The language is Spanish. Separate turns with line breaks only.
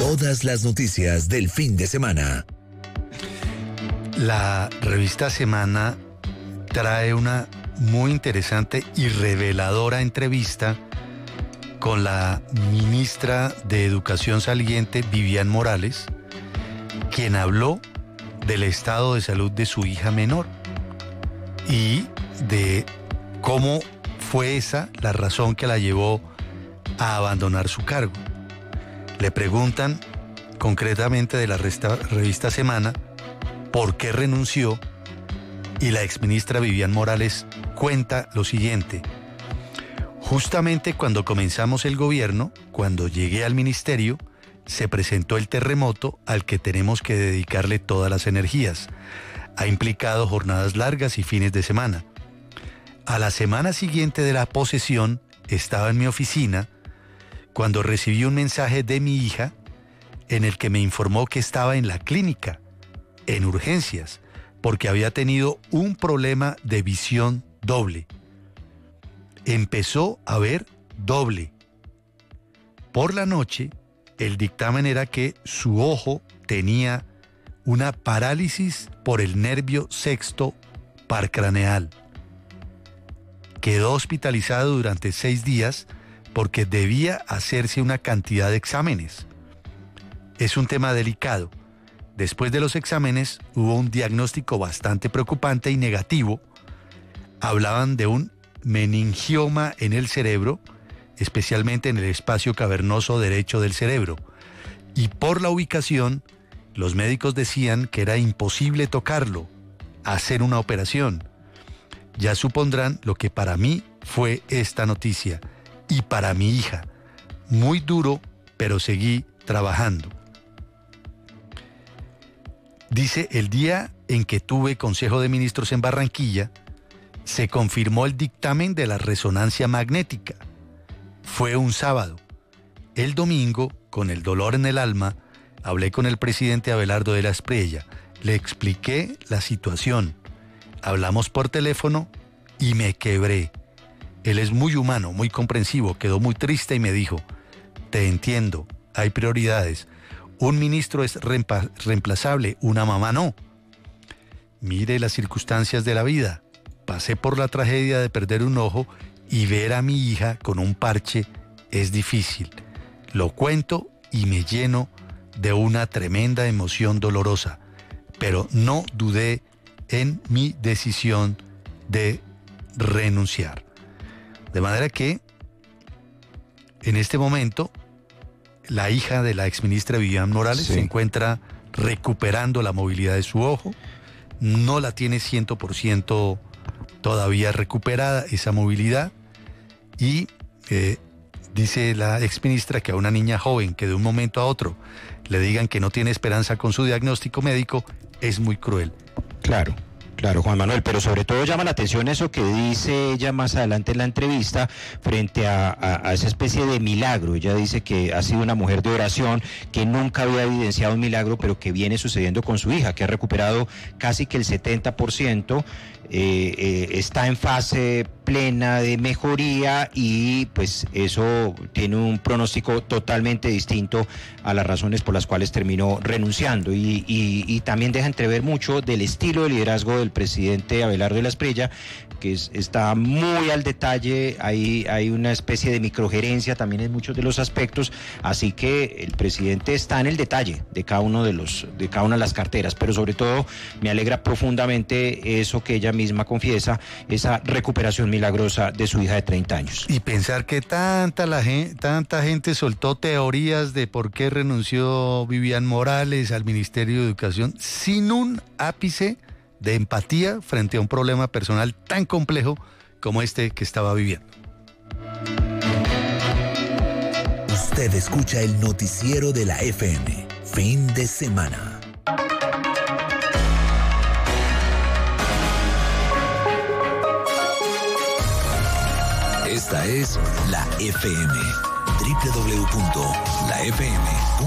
Todas las noticias del fin de semana.
La revista Semana trae una muy interesante y reveladora entrevista con la ministra de Educación saliente, Vivian Morales, quien habló del estado de salud de su hija menor y de cómo fue esa la razón que la llevó a abandonar su cargo. Le preguntan concretamente de la revista Semana por qué renunció y la exministra Vivian Morales cuenta lo siguiente. Justamente cuando comenzamos el gobierno, cuando llegué al ministerio, se presentó el terremoto al que tenemos que dedicarle todas las energías. Ha implicado jornadas largas y fines de semana. A la semana siguiente de la posesión, estaba en mi oficina cuando recibí un mensaje de mi hija en el que me informó que estaba en la clínica, en urgencias, porque había tenido un problema de visión doble. Empezó a ver doble. Por la noche, el dictamen era que su ojo tenía una parálisis por el nervio sexto parcraneal. Quedó hospitalizado durante 6 días porque debía hacerse una cantidad de exámenes. Es un tema delicado. Después de los exámenes hubo un diagnóstico bastante preocupante y negativo. Hablaban de un meningioma en el cerebro, especialmente en el espacio cavernoso derecho del cerebro. Y por la ubicación, los médicos decían que era imposible tocarlo, hacer una operación. Ya supondrán lo que para mí fue esta noticia. Y para mi hija, muy duro, pero seguí trabajando. Dice, el día en que tuve Consejo de Ministros en Barranquilla, se confirmó el dictamen de la resonancia magnética. Fue un sábado. El domingo, con el dolor en el alma, hablé con el presidente Abelardo de la Espriella. Le expliqué la situación. Hablamos por teléfono y me quebré. Él es muy humano, muy comprensivo, quedó muy triste y me dijo, te entiendo, hay prioridades. Un ministro es reemplazable, una mamá no. Mire las circunstancias de la vida. Pasé por la tragedia de perder un ojo y ver a mi hija con un parche es difícil. Lo cuento y me lleno de una tremenda emoción dolorosa, pero no dudé en mi decisión de renunciar. De manera que, en este momento, la hija de la exministra Vivian Morales se encuentra recuperando la movilidad de su ojo. No la tiene 100% todavía recuperada esa movilidad. Y dice la exministra que a una niña joven que de un momento a otro le digan que no tiene esperanza con su diagnóstico médico es muy cruel.
Claro, Juan Manuel, pero sobre todo llama la atención eso que dice ella más adelante en la entrevista frente a esa especie de milagro. Ella dice que ha sido una mujer de oración, que nunca había evidenciado un milagro, pero que viene sucediendo con su hija, que ha recuperado casi que el 70%, está en fase plena de mejoría y pues eso tiene un pronóstico totalmente distinto a las razones por las cuales terminó renunciando y también deja entrever mucho del estilo de liderazgo del presidente Abelardo de la Espriella, que está muy al detalle, hay una especie de microgerencia también en muchos de los aspectos, así que el presidente está en el detalle de cada una de las carteras, pero sobre todo me alegra profundamente eso que ella misma confiesa, esa recuperación milagrosa de su hija de 30 años.
Y pensar que tanta gente soltó teorías de por qué renunció Vivian Morales al Ministerio de Educación sin un ápice de empatía frente a un problema personal tan complejo como este que estaba viviendo.
Usted escucha el noticiero de la FM, fin de semana. Esta es la FM, www.lafm.com.